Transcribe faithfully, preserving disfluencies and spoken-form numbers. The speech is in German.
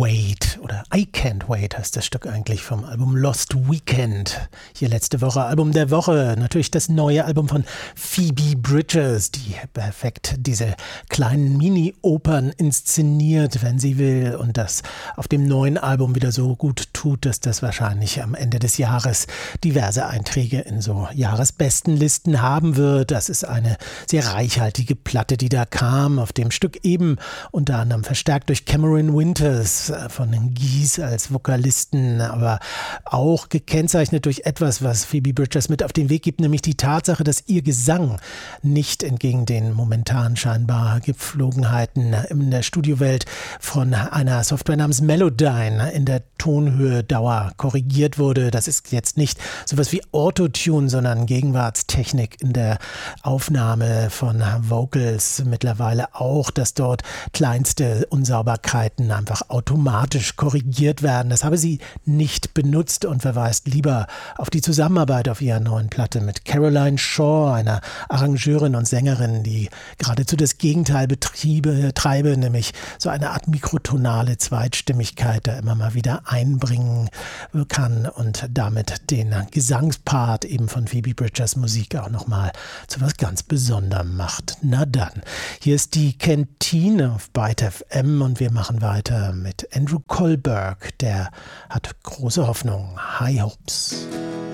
Wait oder I Can't Wait heißt das Stück eigentlich vom Album Lost Weekend. Hier letzte Woche Album der Woche. Natürlich das neue Album von Phoebe Bridgers, die perfekt diese kleinen Mini-Opern inszeniert, wenn sie will, und das auf dem neuen Album wieder so gut tut, dass das wahrscheinlich am Ende des Jahres diverse Einträge in so Jahresbestenlisten haben wird. Das ist eine sehr reichhaltige Platte, die da kam, auf dem Stück eben unter anderem verstärkt durch Cameron Winters von den Gees als Vokalisten, aber auch gekennzeichnet durch etwas, was Phoebe Bridgers mit auf den Weg gibt, nämlich die Tatsache, dass ihr Gesang nicht entgegen den momentan scheinbar Gepflogenheiten in der Studiowelt von einer Software namens Melodyne in der Tonhöhe Dauer korrigiert wurde. Das ist jetzt nicht sowas wie Autotune, sondern Gegenwartstechnik in der Aufnahme von Vocals mittlerweile auch, dass dort kleinste Unsauberkeiten einfach automatisch korrigiert werden. Das habe sie nicht benutzt und verweist lieber auf die Zusammenarbeit auf ihrer neuen Platte mit Caroline Shaw, einer Arrangeurin und Sängerin, die geradezu das Gegenteil betriebe, treibe, nämlich so eine Art mikrotonale Zweitstimmigkeit da immer mal wieder einbringen kann und damit den Gesangspart eben von Phoebe Bridgers Musik auch nochmal zu was ganz Besonderem macht. Na dann, hier ist die Kantine auf Byte F M und wir machen weiter mit Andrew Kohlberg, der hat große Hoffnung, High Hopes.